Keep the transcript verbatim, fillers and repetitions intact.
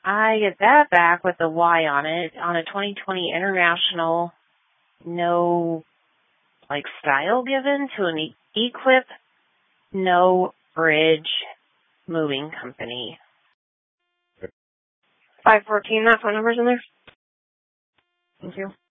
I get that back with the Y on it on a twenty twenty International, no, like, style given to an e- Equip, no bridge moving company. five fourteen, that phone number's in there. Thank you.